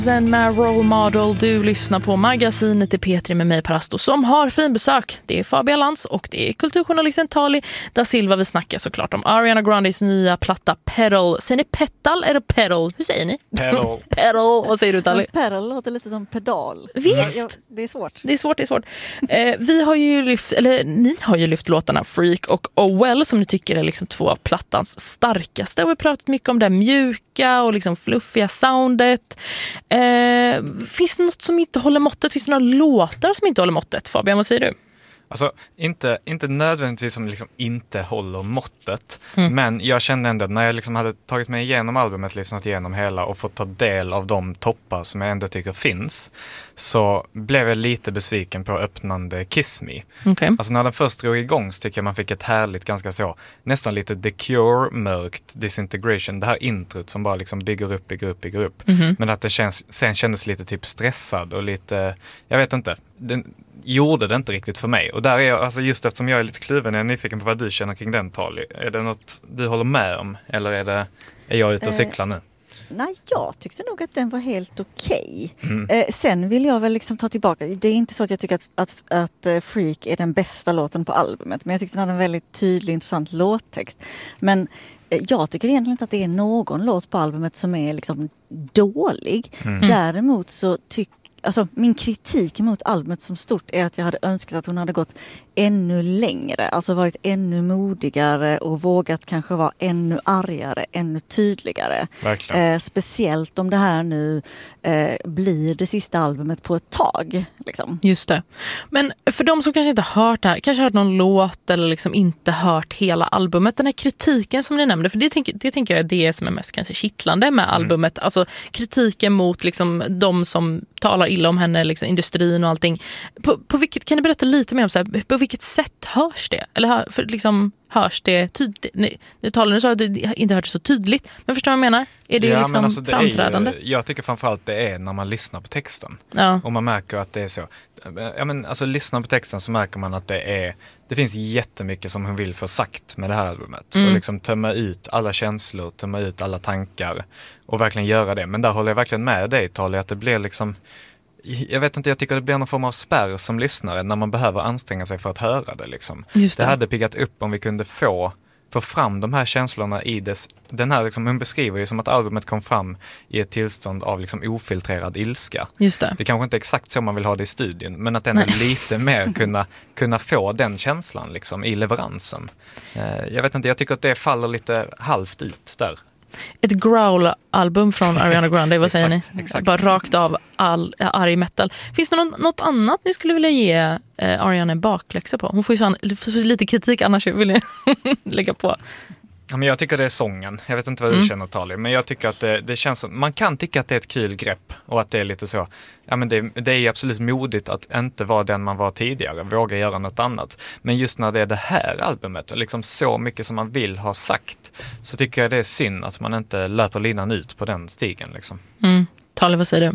Sen med Role Model, du lyssnar på magasinet i P3 med mig Parasto som har fin besök. Det är Fabian Lantz och det är kulturjournalisten Tali da Silva. Vi snackar såklart om Ariana Grandes nya platta Pedal. Säger ni petal eller pedal? Hur säger ni? Pedal. Pedal. Vad säger du, Tali? Pedal låter lite som pedal. Visst! Det är svårt. Det är svårt. Vi har ju lyft, eller ni har ju lyft låtarna Freak och Oh Well som ni tycker är liksom två av plattans starkaste. Och vi har pratat mycket om det mjuka och liksom fluffiga soundet. Finns det något som inte håller måttet? Finns det några låtar som inte håller måttet? Fabian, vad säger du? Alltså, inte nödvändigtvis som liksom inte håller måttet. Men jag kände ändå när jag liksom hade tagit mig igenom albumet, lyssnat igenom hela och fått ta del av de toppar som jag ändå tycker finns, så blev jag lite besviken på öppnande Kiss Me. Okay. Alltså när den först drog igång så tycker jag man fick ett härligt, ganska så, nästan lite The Cure, mörkt Disintegration. Det här introt som bara liksom bygger upp. Men att det sen kändes lite typ stressad och lite, jag vet inte, den gjorde det inte riktigt för mig. Och där är jag, alltså just eftersom jag är lite kluven, jag är nyfiken på vad du känner kring den, Tali. Är det något du håller med om? Eller är jag ute och cyklar nu? Nej, jag tyckte nog att den var helt okej. Sen vill jag väl liksom ta tillbaka. Det är inte så att jag tycker att Freak är den bästa låten på albumet. Men jag tyckte den hade en väldigt tydlig, intressant låttext. Men jag tycker egentligen inte att det är någon låt på albumet som är liksom dålig. Däremot så alltså min kritik mot albumet som stort är att jag hade önskat att hon hade gått ännu längre. Alltså varit ännu modigare och vågat kanske vara ännu argare, ännu tydligare. Speciellt om det här nu blir det sista albumet på ett tag. Liksom. Just det. Men för de som kanske inte har hört det här, kanske hört någon låt eller liksom inte hört hela albumet, den här kritiken som ni nämnde, för det tänker jag är det som är mest kanske kittlande med albumet. Alltså kritiken mot liksom de som talar illa om henne, liksom industrin och allting. På vilket, kan ni berätta lite mer om så här, på vilket sätt hörs det? Eller liksom hörs det tydligt? Nu sa att du inte hört det så tydligt, men förstår du vad jag menar? Är det liksom men alltså, framträdande? Jag tycker framförallt det är när man lyssnar på texten. Ja. Och man märker att det är så. Ja, men alltså lyssnar på texten så märker man att det finns jättemycket som hon vill få sagt med det här albumet. Och liksom tömma ut alla känslor, tömma ut alla tankar och verkligen göra det. Men där håller jag verkligen med dig, Tali, att det blir liksom, jag vet inte, jag tycker det blir någon form av spärr som lyssnare när man behöver anstränga sig för att höra det liksom. Det hade piggat upp om vi kunde få fram de här känslorna i den här liksom, hon beskriver ju som att albumet kom fram i ett tillstånd av liksom ofiltrerad ilska. Just det. Det kanske inte är exakt så man vill ha det i studion, men att den är lite mer kunna få den känslan liksom i leveransen. Jag vet inte, jag tycker att det faller lite halvt ut där. Ett growl-album från Ariana Grande, vad säger ni? Exakt. Bara rakt av arg metal. Finns det något annat ni skulle vilja ge Ariana en bakläxa på? Hon får ju lite kritik, annars vill jag lägga på. Ja, men jag tycker det är sången. Jag vet inte vad du känner, Tali, men jag tycker att det känns som, man kan tycka att det är ett kul grepp och att det är lite så, ja men det är absolut modigt att inte vara den man var tidigare, våga göra något annat. Men just när det är det här albumet och liksom så mycket som man vill ha sagt, så tycker jag det är synd att man inte löper linan ut på den stigen liksom. Tali, vad säger du?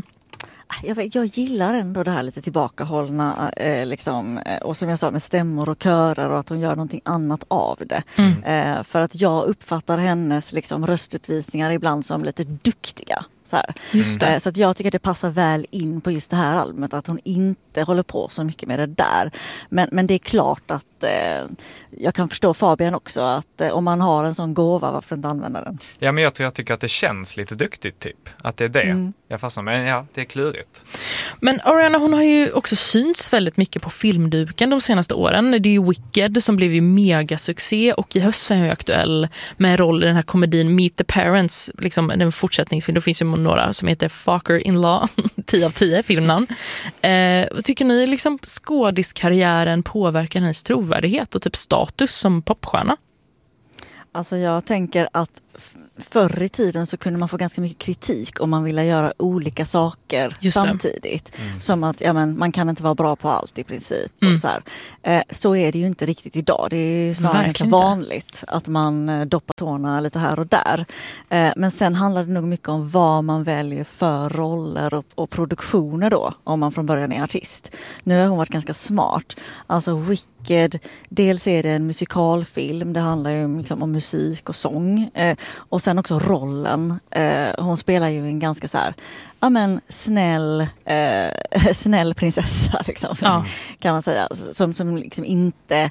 Jag gillar ändå det här lite tillbakahållna liksom, och som jag sa med stämmor och körer och att hon gör någonting annat av det. För att jag uppfattar hennes liksom, röstuppvisningar ibland som lite duktiga. Så här. Så att jag tycker att det passar väl in på just det här albumet att hon inte håller på så mycket med det där. Men det är klart att jag kan förstå Fabian också att om man har en sån gåva, varför inte använda den? Ja, men jag tycker att det känns lite duktigt typ. Att det är det. Jag fastnar, men ja, det är klurigt. Men Ariana, hon har ju också synts väldigt mycket på filmduken de senaste åren. Det är ju Wicked som blev ju megasuccé och i höst är hon ju aktuell med en roll i den här komedin Meet the Parents, liksom en fortsättningsfilm. Det finns ju några som heter Fucker in Law, 10 av 10 filmnamn. Tycker ni liksom skådiskarriären påverkar hennes trovärdighet och typ status som popstjärna? Alltså jag tänker att förr i tiden så kunde man få ganska mycket kritik om man ville göra olika saker samtidigt. Som att man kan inte vara bra på allt i princip. Och så här. Så är det ju inte riktigt idag. Det är ju snarare ganska vanligt att man doppar tårna lite här och där. Men sen handlar det nog mycket om vad man väljer för roller och produktioner då, om man från början är artist. Nu har hon varit ganska smart. Alltså Wicked, dels är det en musikalfilm, det handlar ju liksom om musik och sång. Och sen också rollen. Hon spelar ju en ganska så här, ja men snäll prinsessa liksom, kan man säga. Som liksom inte...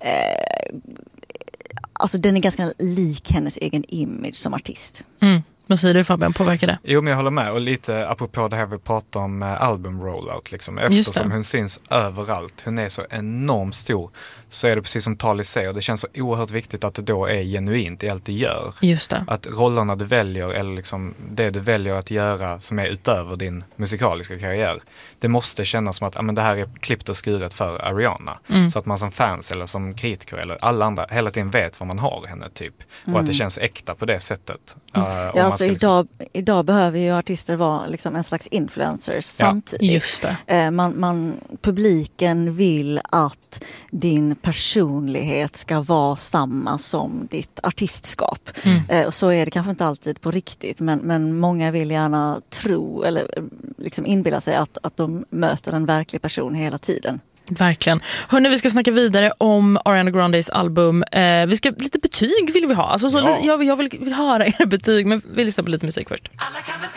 alltså den är ganska lik hennes egen image som artist. Vad säger du Fabian, påverkar det? Jo, men jag håller med, och lite apropå det här vi pratade om album rollout liksom. Eftersom hon syns överallt, hon är så enormt stor, så är det precis som Tali säger, det känns så oerhört viktigt att det då är genuint i allt det gör. Just det. Att rollerna du väljer, eller liksom det du väljer att göra som är utöver din musikaliska karriär, det måste kännas som att det här är klippt och skuret för Ariana. Så att man som fans eller som kritiker eller alla andra hela tiden vet vad man har henne typ. Och att det känns äkta på det sättet. Alltså idag behöver ju artister vara liksom en slags influencers samtidigt. Just det. Publiken vill att din personlighet ska vara samma som ditt artistskap. Och så är det kanske inte alltid på riktigt, men många vill gärna tro eller liksom inbilla sig att de möter en verklig person hela tiden. Verkligen. Hörrni, vi ska snacka vidare om Ariana Grandes album. Vi ska lite betyg vill vi ha. Alltså, jag vill höra era betyg, men vi lyssnar på lite musik först. Alla kan